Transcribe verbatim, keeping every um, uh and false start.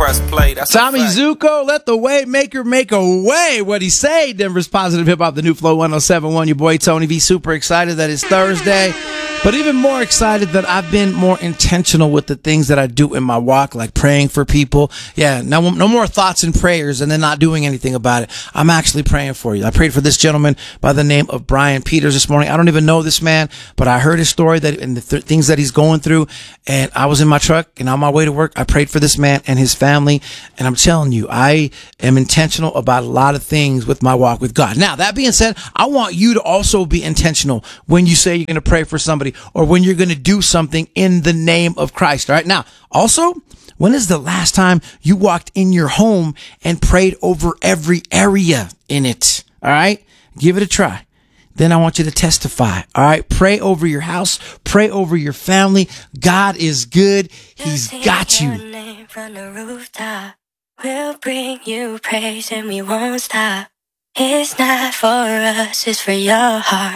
press play. That's Tommy Zuko, let the way maker make a way. What he say? Denver's Positive Hip Hop, the new Flow one oh seven point one. Your boy Tony V. Super excited that it's Thursday. But even more excited that I've been more intentional with the things that I do in my walk, like praying for people. Yeah, no, no more thoughts and prayers and then not doing anything about it. I'm actually praying for you. I prayed for this gentleman by the name of Brian Peters this morning. I don't even know this man, but I heard his story that and the th- things that he's going through. And I was in my truck and on my way to work, I prayed for this man and his family. And I'm telling you, I am intentional about a lot of things with my walk with God. Now, that being said, I want you to also be intentional when you say you're going to pray for somebody, or when you're going to do something in the name of Christ. All right. Now, also, when is the last time you walked in your home and prayed over every area in it? All right. Give it a try. Then I want you to testify. All right. Pray over your house. Pray over your family. God is good. He's got you. From the rooftop, we'll bring you praise and we won't stop. It's not for us, it's for your heart.